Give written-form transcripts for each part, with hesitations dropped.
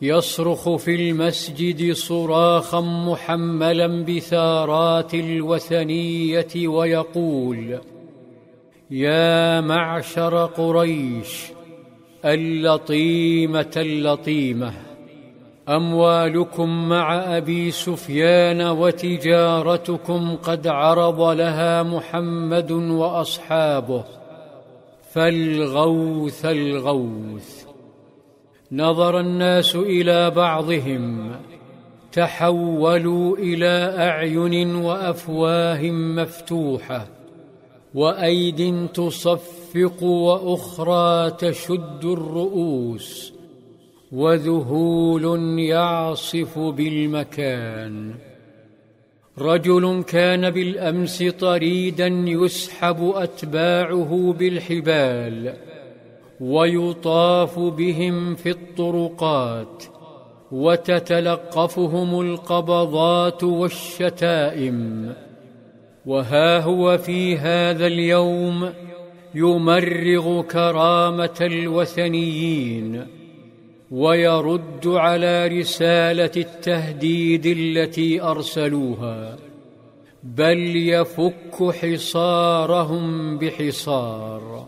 يصرخ في المسجد صراخا محملا بثارات الوثنية ويقول: يا معشر قريش، اللطيمة اللطيمة، أموالكم مع أبي سفيان وتجارتكم قد عرض لها محمد وأصحابه، فالغوث الغوث. نظر الناس إلى بعضهم، تحولوا إلى أعين وأفواه مفتوحة، وأيد تصفق وأخرى تشد الرؤوس، وذهول يعصف بالمكان. رجل كان بالأمس طريدا يسحب أتباعه بالحبال ويطاف بهم في الطرقات، وتتلقفهم القبضات والشتائم، وها هو في هذا اليوم يمرغ كرامة الوثنيين، ويرد على رسالة التهديد التي أرسلوها، بل يفك حصارهم بحصار.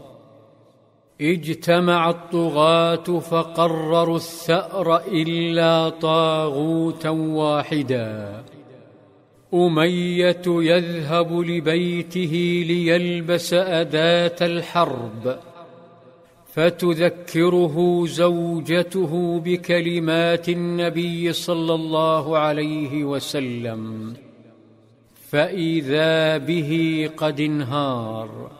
اجتمع الطغاة فقرروا الثأر إلا طاغوتا واحدا. أمية يذهب لبيته ليلبس أداة الحرب، فتذكره زوجته بكلمات النبي صلى الله عليه وسلم، فإذا به قد انهار.